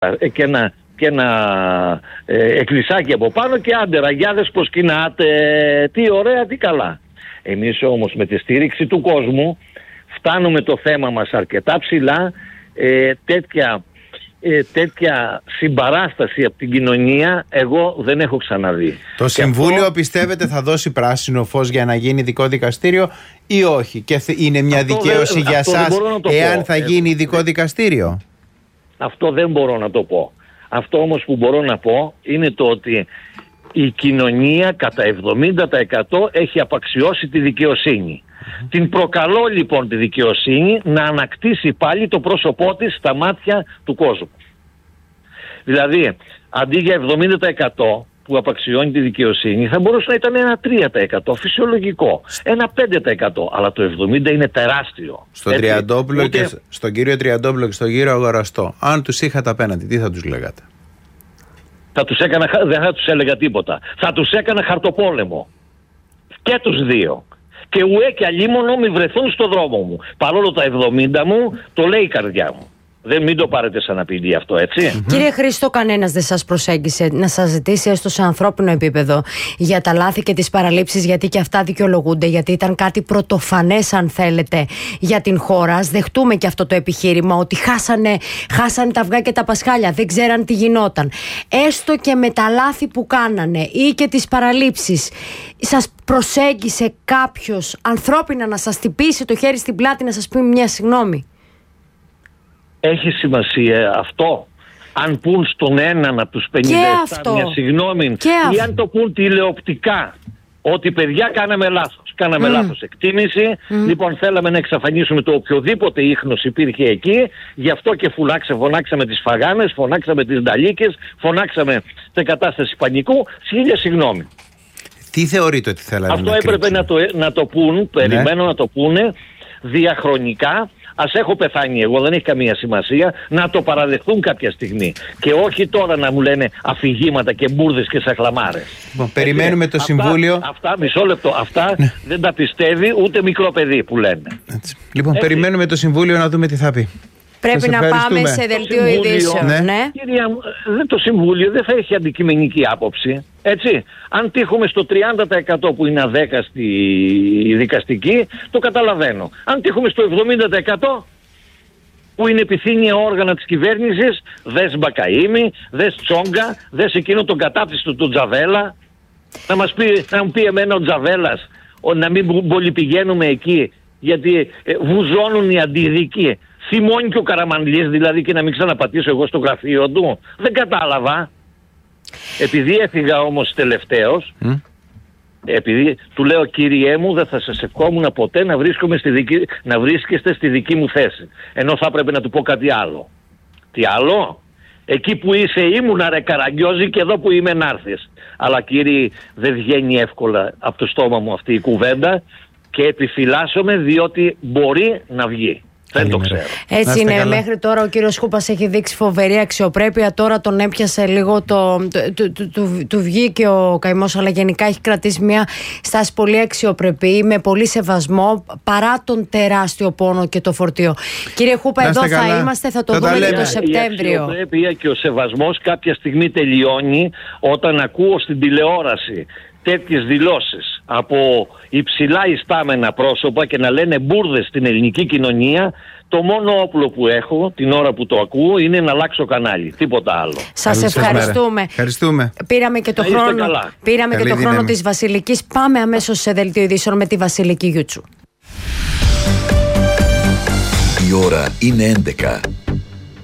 και ένα εκκλησάκι από πάνω και άντε ραγιάδες πως κοινάτε, τι ωραία, τι καλά. Εμείς όμως με τη στήριξη του κόσμου φτάνουμε το θέμα μας αρκετά ψηλά, τέτοια συμπαράσταση από την κοινωνία εγώ δεν έχω ξαναδεί. Το Συμβούλιο πιστεύετε θα δώσει πράσινο φως για να γίνει ειδικό δικαστήριο ή όχι? Και είναι μια δικαίωση για εσάς εάν θα γίνει ειδικό δικαστήριο? Αυτό δεν μπορώ να το πω. Αυτό όμως που μπορώ να πω είναι το ότι η κοινωνία κατά 70% έχει απαξιώσει τη δικαιοσύνη. Την προκαλώ λοιπόν τη δικαιοσύνη να ανακτήσει πάλι το πρόσωπό της στα μάτια του κόσμου. Δηλαδή, αντί για 70% που απαξιώνει τη δικαιοσύνη, θα μπορούσε να ήταν ένα 3% φυσιολογικό, ένα 5%, αλλά το 70% είναι τεράστιο. Στον κύριο Τριαντόπουλο και στον κύριο Αγοραστό, αν τους είχατε απέναντι, τι θα τους λέγατε? Δεν θα τους έλεγα τίποτα. Θα τους έκανα χαρτοπόλεμο. Και τους δύο. Και ουέ και αλίμονο μη βρεθούν στο δρόμο μου. Παρόλο τα 70 μου, το λέει η καρδιά μου. Μην το πάρετε σαν απειλή αυτό, έτσι. Κύριε Χρήστο, κανένας δεν σας προσέγγισε να σας ζητήσει έστω σε ανθρώπινο επίπεδο για τα λάθη και τις παραλήψεις, γιατί και αυτά δικαιολογούνται, γιατί ήταν κάτι πρωτοφανές, αν θέλετε, για την χώρα. Ας δεχτούμε και αυτό το επιχείρημα ότι χάσανε τα αυγά και τα πασχάλια, δεν ξέραν τι γινόταν. Έστω και με τα λάθη που κάνανε ή και τις παραλήψεις, σας προσέγγισε κάποιος ανθρώπινα να σας χτυπήσει το χέρι στην πλάτη, να σας πει μια συγγνώμη? Έχει σημασία αυτό? Αν πούν στον έναν από τους 57 μια συγγνώμη, ή αν το πούν τηλεοπτικά ότι παιδιά κάναμε λάθος εκτίμηση, λοιπόν θέλαμε να εξαφανίσουμε το οποιοδήποτε ίχνος υπήρχε εκεί, γι' αυτό και φωνάξαμε τις φαγάνες, φωνάξαμε τις νταλίκες, φωνάξαμε σε κατάσταση πανικού, χίλια συγγνώμη. Τι θεωρείτε ότι θέλανε? Αυτό έπρεπε να το πούν, περιμένω να το πούνε διαχρονικά. Ας έχω πεθάνει εγώ, δεν έχει καμία σημασία, να το παραδεχθούν κάποια στιγμή. Και όχι τώρα να μου λένε αφηγήματα και μπουρδες και σαχλαμάρες. Λοιπόν, περιμένουμε το Συμβούλιο. Μισό λεπτό, αυτά δεν τα πιστεύει ούτε μικρό παιδί που λένε. Έτσι. Λοιπόν, περιμένουμε το Συμβούλιο να δούμε τι θα πει. Πρέπει να πάμε σε δελτίο ειδήσεων. Κυρία, το Συμβούλιο δεν θα έχει αντικειμενική άποψη. Έτσι. Αν τύχουμε στο 30% που είναι αδέκαστη η δικαστική, το καταλαβαίνω. Αν τύχουμε στο 70% που είναι επιθύνια όργανα της κυβέρνησης, δες Μπακαΐμη, δες Τσόγκα, δες εκείνο τον κατάπτυστο του Τζαβέλα, να μου πει εμένα ο Τζαβέλας να μην πολυπηγαίνουμε εκεί, γιατί βουζώνουν οι αντιδικοί. Θυμώνει και ο Καραμανλής δηλαδή, και να μην ξαναπατήσω εγώ στο γραφείο του. Δεν κατάλαβα. Επειδή έφυγα όμως τελευταίος, επειδή του λέω κύριέ μου, δεν θα σας ευχόμουν ποτέ να βρίσκεστε στη δική μου θέση. Ενώ θα έπρεπε να του πω κάτι άλλο. Τι άλλο? Εκεί που είσαι ήμουνα ρε Καραγκιόζη, και εδώ που είμαι να έρθεις. Αλλά κύριε, δεν βγαίνει εύκολα από το στόμα μου αυτή η κουβέντα και επιφυλάσσομαι διότι μπορεί να βγει. Δεν το ξέρω. Έτσι είναι. Καλά. Μέχρι τώρα ο κύριος Χούπας έχει δείξει φοβερή αξιοπρέπεια. Τώρα τον έπιασε λίγο του βγήκε ο καημός, αλλά γενικά έχει κρατήσει μια στάση πολύ αξιοπρεπή, με πολύ σεβασμό, παρά τον τεράστιο πόνο και το φορτίο. Κύριε Χούπα, εδώ θα είμαστε, θα το δούμε και το Σεπτέμβριο. Η αξιοπρέπεια και ο σεβασμός κάποια στιγμή τελειώνει όταν ακούω στην τηλεόραση τέτοιες δηλώσεις από υψηλά ιστάμενα πρόσωπα και να λένε μπουρδες στην ελληνική κοινωνία. Το μόνο όπλο που έχω την ώρα που το ακούω είναι να αλλάξω κανάλι. Τίποτα άλλο. Σας ευχαριστούμε. Πήραμε και το χρόνο της Βασιλικής. Πάμε αμέσως σε δελτίο ειδήσεων με τη Βασιλική Γιούτσου. Η ώρα είναι 11.